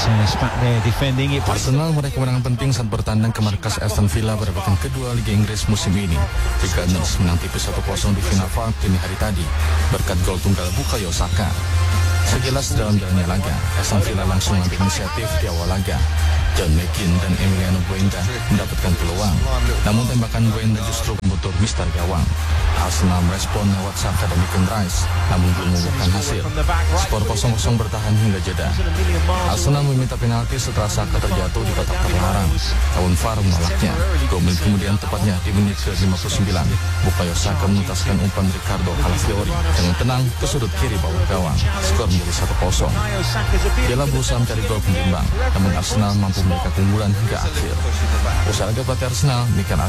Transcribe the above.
Arsenal meraih kemenangan penting saat bertandang ke markas Aston Villa pada pekan kedua Liga Inggris musim ini. The Gunners menang tipis 1-0 di Villa Park dini hari tadi berkat gol tunggal Bukayo Saka. Sekilas dalam jalannya laga, Aston Villa langsung mengambil inisiatif di awal laga. John McGinn dan Emiliano Buendia mendapatkan peluang, namun tembakan Buendia justru memutus mister gawang. Arsenal merespon lewat Saka dan Declan Rice, namun belum membuahkan hasil. Skor 0-0 bertahan hingga jeda. Arsenal meminta penalti setelah Saka terjatuh di kotak terlarang. Namun VAR menolaknya. 2 menit kemudian, tepatnya di menit ke-59, Bukayo Saka menutaskan umpan Ricardo Calafiori dengan tenang ke sudut kiri bawah gawang. Skor menjadi 1-0. Villa berusaha mencari gol pengimbang, namun Arsenal mampu memiliki keunggulan hingga akhir. Usai laga pelatih Arsenal, Mikel